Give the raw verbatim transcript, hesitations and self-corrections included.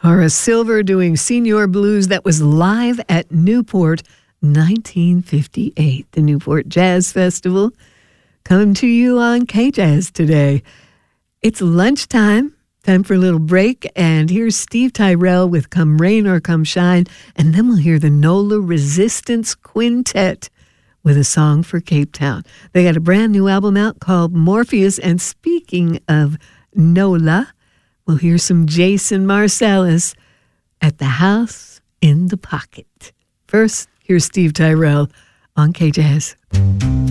Horace Silver doing Senior Blues. That was live at Newport, nineteen fifty-eight. The Newport Jazz Festival. Coming to you on K-Jazz today. It's lunchtime. Time for a little break. And here's Steve Tyrell with Come Rain or Come Shine. And then we'll hear the NOLA Resistance Quintet with a song for Cape Town. They got a brand new album out called Morpheus. And speaking of NOLA, we'll hear some Jason Marsalis at the House in the Pocket. First, here's Steve Tyrell on K-Jazz.